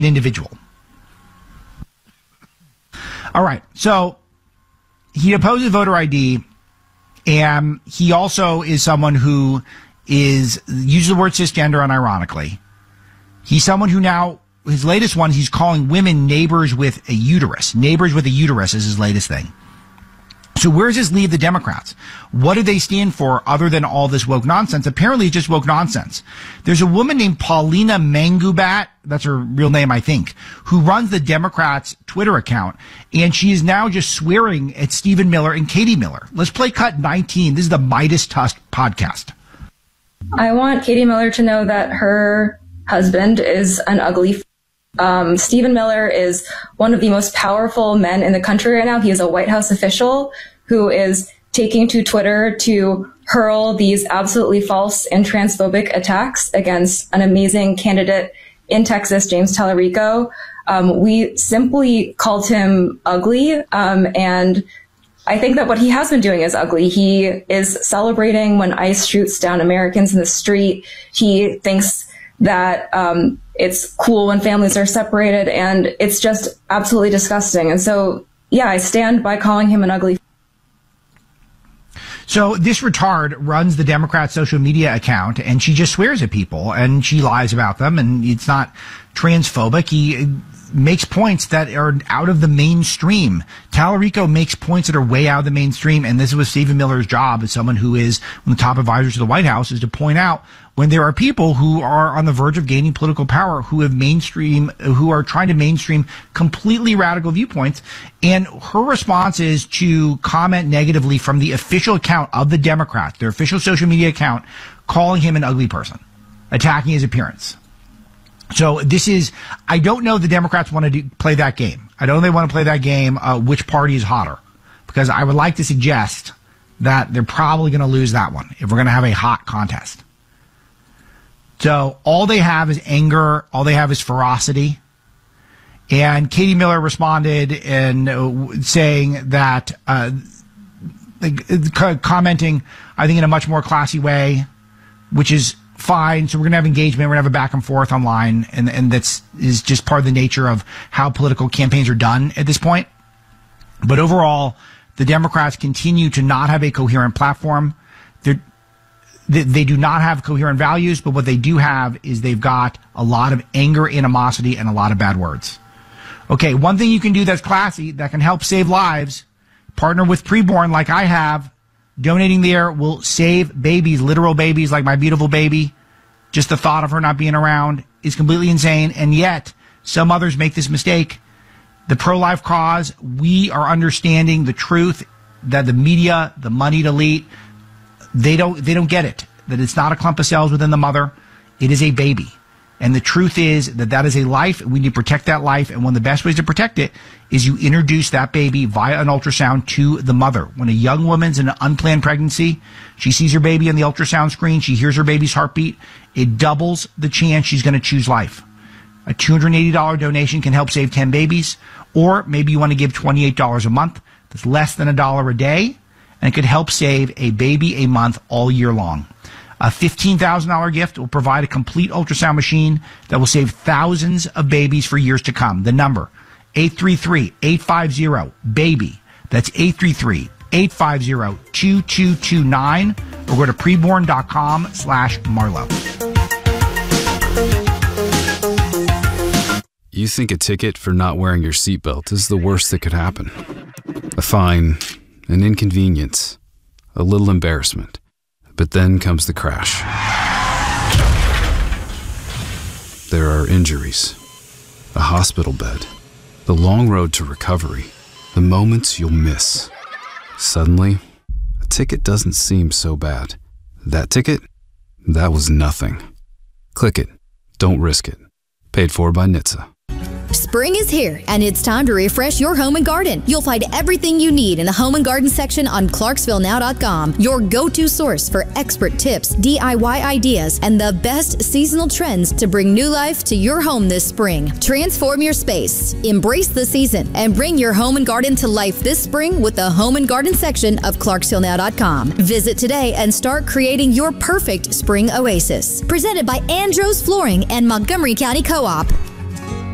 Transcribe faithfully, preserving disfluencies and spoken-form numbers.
individual. All right. So he opposes voter I D, and he also is someone who is uses the word cisgender unironically. He's someone who now, his latest one, he's calling women neighbors with a uterus. Neighbors with a uterus is his latest thing. So where does this leave the Democrats? What do they stand for other than all this woke nonsense? Apparently it's just woke nonsense. There's a woman named Paulina Mangubat, that's her real name, I think, who runs the Democrats' Twitter account, and she is now just swearing at Stephen Miller and Katie Miller. Let's play cut nineteen. This is the Midas Tusk podcast. I want Katie Miller to know that her husband is an ugly f- Um, Stephen Miller is one of the most powerful men in the country right now. He is a White House official who is taking to Twitter to hurl these absolutely false and transphobic attacks against an amazing candidate in Texas, James Tallarico. Um, we simply called him ugly. Um, and I think that what he has been doing is ugly. He is celebrating when ICE shoots down Americans in the street. He thinks that um, it's cool when families are separated, and it's just absolutely disgusting. And so, yeah, I stand by calling him an ugly. So this retard runs the Democrat social media account, and she just swears at people, and she lies about them, and it's not transphobic. He makes points that are out of the mainstream. Tallarico makes points that are way out of the mainstream, and this was Stephen Miller's job as someone who is one of the top advisors to the White House, is to point out when there are people who are on the verge of gaining political power, who have mainstream, who are trying to mainstream completely radical viewpoints. And her response is to comment negatively from the official account of the Democrats, their official social media account, calling him an ugly person, attacking his appearance. So this is, I don't know if the Democrats want to do, play that game. I don't know if they want to play that game, uh, which party is hotter, because I would like to suggest that they're probably going to lose that one if we're going to have a hot contest. So all they have is anger. All they have is ferocity. And Katie Miller responded and uh, saying that, uh, uh, commenting, I think, in a much more classy way, which is fine. So we're going to have engagement. We're going to have a back and forth online. And, and that's is just part of the nature of how political campaigns are done at this point. But overall, the Democrats continue to not have a coherent platform. They're, they, they do not have coherent values, but what they do have is they've got a lot of anger, animosity, and a lot of bad words. Okay, one thing you can do that's classy, that can help save lives, partner with Preborn like I have. Donating there will save babies, literal babies like my beautiful baby. Just the thought of her not being around is completely insane, and yet some others make this mistake. The pro-life cause, we are understanding the truth that the media, the moneyed elite, they don't they don't get it, that it's not a clump of cells within the mother. It is a baby. And the truth is that that is a life. We need to protect that life. And one of the best ways to protect it is you introduce that baby via an ultrasound to the mother. When a young woman's in an unplanned pregnancy, she sees her baby on the ultrasound screen, she hears her baby's heartbeat, it doubles the chance she's going to choose life. A two hundred eighty dollars donation can help save ten babies, or maybe you want to give twenty-eight dollars a month. That's less than a dollar a day, and it could help save a baby a month all year long. A fifteen thousand dollars gift will provide a complete ultrasound machine that will save thousands of babies for years to come. The number, eight three three, eight five zero, BABY. That's eight three three, eight five zero, two two two nine, or go to preborn.com slash Marlowe. You think a ticket for not wearing your seatbelt is the worst that could happen. A fine, an inconvenience, a little embarrassment. But then comes the crash. There are injuries, a hospital bed, the long road to recovery, the moments you'll miss. Suddenly, a ticket doesn't seem so bad. That ticket? That was nothing. Click it. Don't risk it. Paid for by N H T S A. Spring is here, and it's time to refresh your home and garden. You'll find everything you need in the home and garden section on Clarksville Now dot com, your go-to source for expert tips, D I Y ideas, and the best seasonal trends to bring new life to your home this spring. Transform your space, embrace the season, and bring your home and garden to life this spring with the home and garden section of Clarksville Now dot com. Visit today and start creating your perfect spring oasis. Presented by Andros Flooring and Montgomery County Co-op.